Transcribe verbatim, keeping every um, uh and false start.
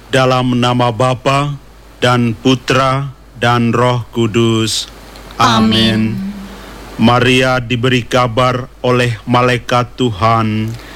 dalam nama Bapa dan Putra dan Roh Kudus. Amin. Maria diberi kabar oleh malaikat Tuhan,